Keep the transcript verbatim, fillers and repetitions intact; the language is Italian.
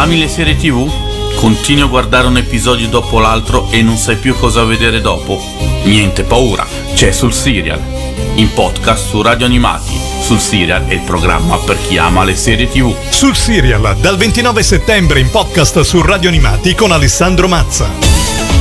Ami le serie tivù? Continui a guardare un episodio dopo l'altro e non sai più cosa vedere dopo? Niente paura, c'è Sul Serial, in podcast su Radio Animati. Sul Serial è il programma per chi ama le serie tivù. Sul Serial, dal ventinove settembre in podcast su Radio Animati con Alessandro Mazza.